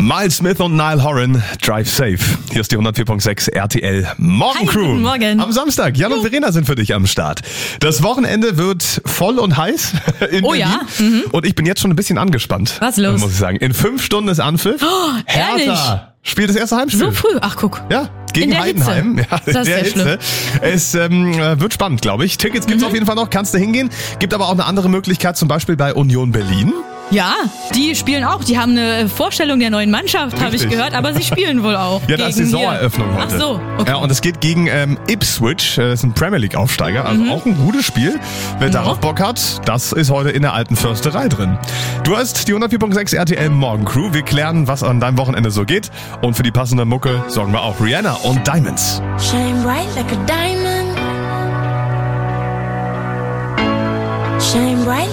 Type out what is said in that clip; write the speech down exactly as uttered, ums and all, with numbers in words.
Miles Smith und Niall Horan, Drive Safe. Hier ist die hundertvier Komma sechs R T L Morgencrew. Hi, guten Morgen. Am Samstag, Jan und Verena sind für dich am Start. Das Wochenende wird voll und heiß in Oh Berlin. ja? Mhm. Und ich bin jetzt schon ein bisschen angespannt. Was los? Muss ich sagen. In fünf Stunden ist Anpfiff. Oh, ehrlich? Hertha spielt das erste Heimspiel. So früh? Ach, guck. Ja, gegen In der Heidenheim. Hitze. Ja, Das ist der sehr Hitze. Es ähm, wird spannend, glaube ich. Tickets gibt's Mhm. auf jeden Fall noch, kannst du hingehen. Gibt aber auch eine andere Möglichkeit, zum Beispiel bei Union Berlin. Ja, die spielen auch. Die haben eine Vorstellung der neuen Mannschaft, habe ich Richtig. gehört. Aber sie spielen wohl auch. Ja, das ist gegen Saisoneröffnung hier. heute. Ach so, okay. Ja, und es geht gegen ähm, Ipswich, äh, das ist ein Premier League Aufsteiger, also auch ein gutes Spiel. Wer Ja. darauf Bock hat, das ist heute in der alten Försterei drin. Du hast die hundertvier Komma sechs R T L Morgencrew. Wir klären, was an deinem Wochenende so geht. Und für die passende Mucke sorgen wir auch Rihanna und Diamonds. Shine bright like a diamond. Shine bright